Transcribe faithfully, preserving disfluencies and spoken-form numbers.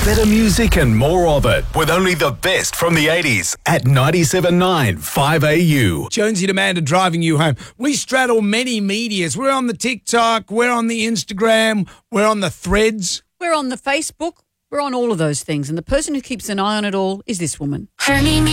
Better music and more of it with only the best from the eighties at ninety-seven point nine five A U. Jonesy and Amanda driving you home. We straddle many medias. We're on the TikTok, we're on the Instagram, we're on the Threads. We're on the Facebook. We're on all of those things. And the person who keeps an eye on it all is this woman.